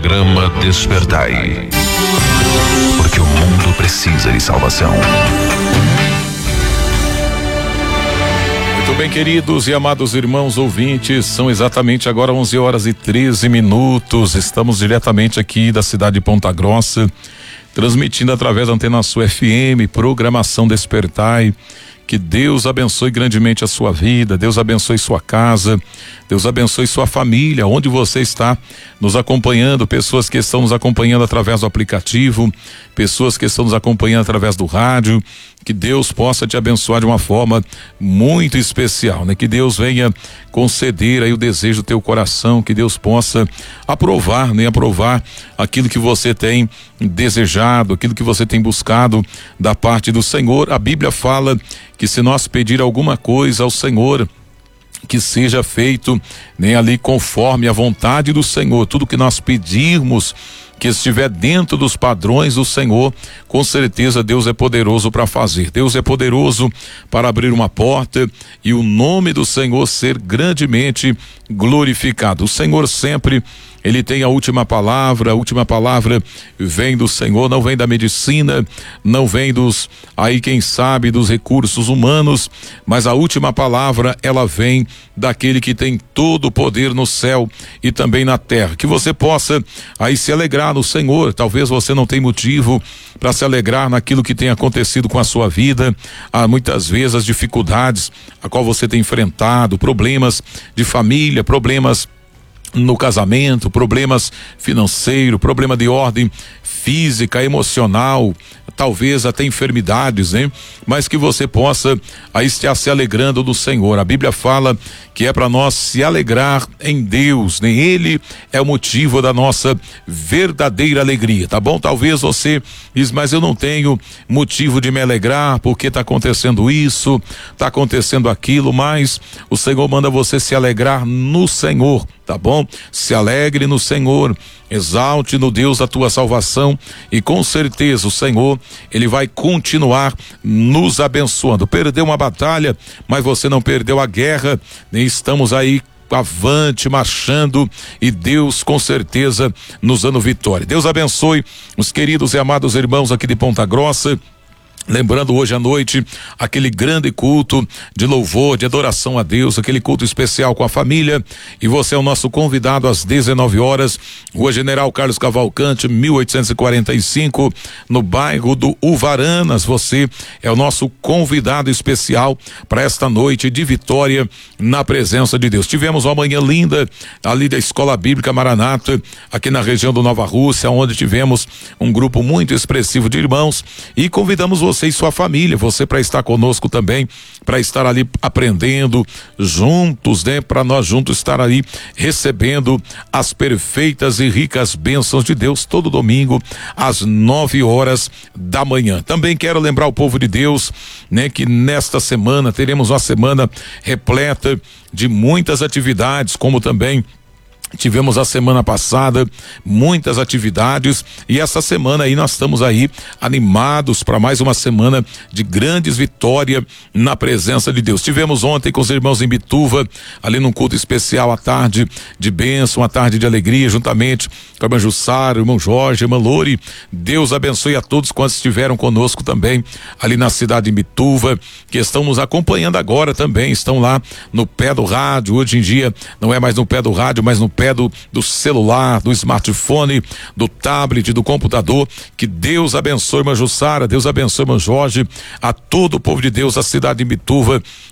Programa Despertai. Porque o mundo precisa de salvação. Muito bem, queridos e amados irmãos ouvintes, são exatamente agora 11h13. Estamos diretamente aqui da cidade de Ponta Grossa, transmitindo através da Antena Sul FM, programação Despertai. Que Deus abençoe grandemente a sua vida, Deus abençoe sua casa, Deus abençoe sua família, onde você está nos acompanhando, pessoas que estão nos acompanhando através do aplicativo, pessoas que estão nos acompanhando através do rádio. Que Deus possa te abençoar de uma forma muito especial, né? Que Deus venha conceder aí o desejo do teu coração, que Deus possa aprovar aquilo que você tem desejado, aquilo que você tem buscado da parte do Senhor. A Bíblia fala que se nós pedir alguma coisa ao Senhor, que seja feito, né, ali conforme a vontade do Senhor. Tudo que nós pedirmos que estiver dentro dos padrões do Senhor, com certeza Deus é poderoso para fazer. Deus é poderoso para abrir uma porta e o nome do Senhor ser grandemente glorificado. O Senhor sempre, Ele tem a última palavra vem do Senhor, não vem da medicina, não vem dos, aí quem sabe, dos recursos humanos, mas a última palavra, ela vem daquele que tem todo o poder no céu e também na terra. Que você possa aí se alegrar no Senhor. Talvez você não tenha motivo para se alegrar naquilo que tem acontecido com a sua vida. Há muitas vezes as dificuldades a qual você tem enfrentado, problemas de família, problemas no casamento, problemas financeiros, problema de ordem física, emocional, talvez até enfermidades, né? Mas que você possa aí estar se alegrando do Senhor. A Bíblia fala que é para nós se alegrar em Deus, né? Ele é o motivo da nossa verdadeira alegria, tá bom? Talvez você diz, mas eu não tenho motivo de me alegrar porque está acontecendo isso, está acontecendo aquilo, mas o Senhor manda você se alegrar no Senhor, tá bom? Se alegre no Senhor, exalte no Deus da tua salvação e com certeza o Senhor, Ele vai continuar nos abençoando. Perdeu uma batalha, mas você não perdeu a guerra, nem estamos aí avante, marchando e Deus com certeza nos dando vitória. Deus abençoe os queridos e amados irmãos aqui de Ponta Grossa. Lembrando hoje à noite aquele grande culto de louvor, de adoração a Deus, aquele culto especial com a família, e você é o nosso convidado às 19 horas, Rua General Carlos Cavalcante, 1845, no bairro do Uvaranas. Você é o nosso convidado especial para esta noite de vitória na presença de Deus. Tivemos uma manhã linda ali da Escola Bíblica Maranata, aqui na região do Nova Rússia, onde tivemos um grupo muito expressivo de irmãos e convidamos você e sua família, você para estar conosco também, para estar ali aprendendo juntos, né? Para nós juntos estar ali recebendo as perfeitas e ricas bênçãos de Deus todo domingo às 9 horas da manhã. Também quero lembrar o povo de Deus, né? Que nesta semana teremos uma semana repleta de muitas atividades, como também tivemos a semana passada muitas atividades e essa semana aí nós estamos aí animados para mais uma semana de grandes vitórias na presença de Deus. Tivemos ontem com os irmãos em Bituva, ali num culto especial, à tarde de bênção, à tarde de alegria, juntamente com a irmã Jussara, o irmão Jorge, a irmã Lori. Deus abençoe a todos quantos estiveram conosco também ali na cidade de Bituva, que estão nos acompanhando agora também, estão lá no pé do rádio. Hoje em dia não é mais no pé do rádio, mas no pé do celular, do smartphone, do tablet, do computador. Que Deus abençoe, irmã Jussara, Deus abençoe, irmão Jorge, a todo o povo de Deus, a cidade de Bituva,